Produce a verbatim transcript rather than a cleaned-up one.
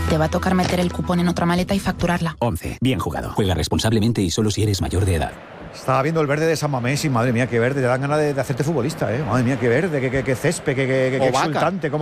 Te va a tocar meter el cupón en otra maleta y facturarla. once. Bien jugado. Juega responsablemente y solo si eres mayor de edad. Estaba viendo el verde de San Mamés y madre mía, qué verde. Te dan ganas de, de hacerte futbolista, ¿eh? Madre mía, qué verde, qué, qué, qué césped, qué, qué, qué O vaca. exultante. Cómo